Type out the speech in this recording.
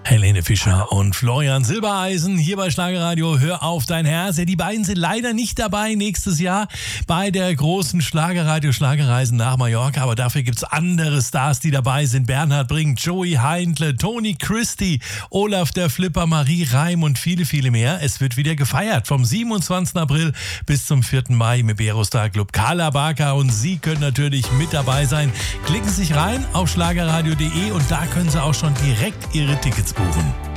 Helene Fischer und Florian Silbereisen hier bei Schlagerradio. Hör auf dein Herz. Ja, die beiden sind leider nicht dabei nächstes Jahr bei der großen Schlagerreisen nach Mallorca. Aber dafür gibt's andere Stars, die dabei sind. Bernhard Brink, Joey Heindle, Toni Christie, Olaf der Flipper, Marie Reim und viele, viele mehr. Es wird wieder gefeiert vom 27. April bis zum 4. Mai im Iberostar Club. Carla Barker und Sie können natürlich mit dabei sein. Klicken Sie sich rein auf schlagerradio.de und da können Sie auch schon direkt Ihre Tickets buchen.